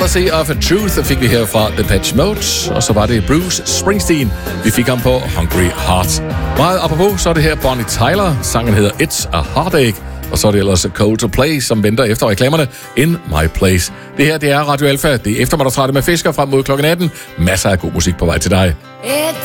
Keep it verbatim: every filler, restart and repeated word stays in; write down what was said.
Fallacy of Truth fik vi her fra Depeche Mode, og så var det Bruce Springsteen, vi fik ham på Hungry Heart. Meget apropos, så er det her Bonnie Tyler, sangen hedder It's a Heartache, og så er det ellers Cold to Play, som venter efter reklamerne, In My Place. Det her, det er Radio Alpha, det er eftermiddagsradio med Fisker frem mod klokken atten. Masser af god musik på vej til dig.